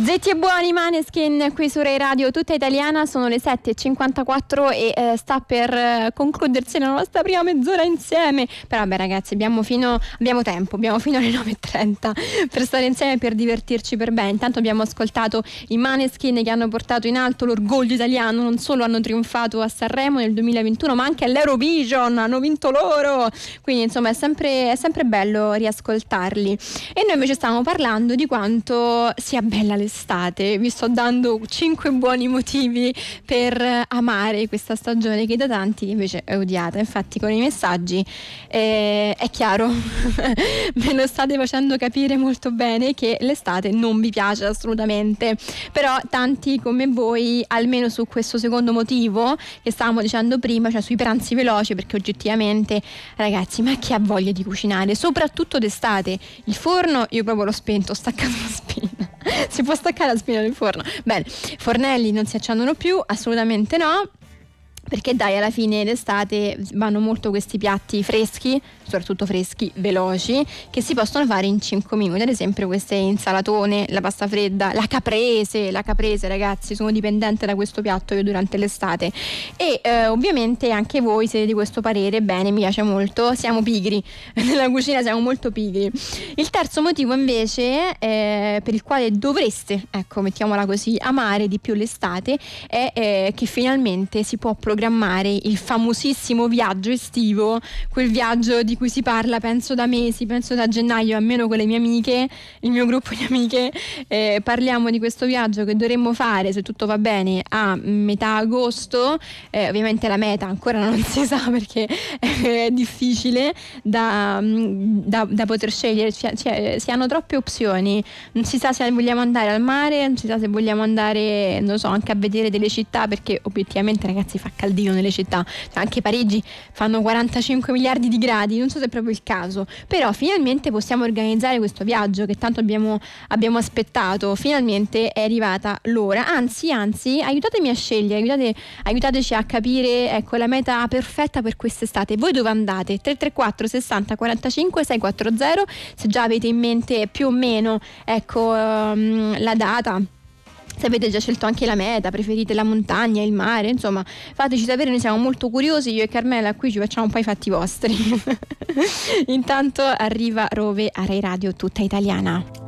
Zetti e buoni, Maneskin qui su Rai Radio Tutta Italiana. Sono le 7:54 e sta per concludersi la nostra prima mezz'ora insieme. Però vabbè ragazzi, abbiamo tempo, abbiamo fino alle 9:30 per stare insieme, per divertirci per bene. Intanto abbiamo ascoltato i Maneskin che hanno portato in alto l'orgoglio italiano. Non solo hanno trionfato a Sanremo nel 2021, ma anche all'Eurovision, hanno vinto loro. Quindi insomma è sempre bello riascoltarli. E noi invece stavamo parlando di quanto sia bella l'estate. Vi sto dando 5 buoni motivi per amare questa stagione che da tanti invece è odiata. Infatti con i messaggi è chiaro me lo state facendo capire molto bene che l'estate non vi piace assolutamente. Però tanti come voi, almeno su questo secondo motivo che stavamo dicendo prima, cioè sui pranzi veloci, perché oggettivamente ragazzi, ma chi ha voglia di cucinare, soprattutto d'estate? Il forno io proprio l'ho spento, ho staccato la spina. Si può staccare la spina del forno? Bene, fornelli non si accendono più, assolutamente no, perché dai, alla fine d'estate vanno molto questi piatti freschi, soprattutto freschi, veloci, che si possono fare in 5 minuti. Ad esempio queste insalatone, la pasta fredda, la caprese ragazzi, sono dipendente da questo piatto io durante l'estate. E ovviamente anche voi siete di questo parere. Bene, mi piace molto, siamo pigri nella cucina, siamo molto pigri. Il terzo motivo invece per il quale dovreste, ecco, mettiamola così, amare di più l'estate è che finalmente si può programmare il famosissimo viaggio estivo, quel viaggio di cui si parla penso da mesi, penso da gennaio, almeno con le mie amiche, il mio gruppo di amiche. Parliamo di questo viaggio che dovremmo fare, se tutto va bene, a metà agosto. Ovviamente la meta ancora non si sa perché è difficile da poter scegliere, si hanno troppe opzioni, non si sa se vogliamo andare al mare, non si sa se vogliamo andare, non so, anche a vedere delle città, perché obiettivamente ragazzi fa caldino nelle città, anche Parigi fanno 45 miliardi di gradi, non so se è proprio il caso, però finalmente possiamo organizzare questo viaggio che tanto abbiamo aspettato. Finalmente è arrivata l'ora, anzi aiutatemi a scegliere, aiutateci a capire, ecco, la meta perfetta per quest'estate. Voi dove andate? 334 60 45 640, se già avete in mente più o meno, ecco, la data, se avete già scelto anche la meta, preferite la montagna, il mare, insomma fateci sapere, noi siamo molto curiosi. Io e Carmela qui ci facciamo un po' i fatti vostri. Intanto arriva Rove a Rai Radio Tutta Italiana.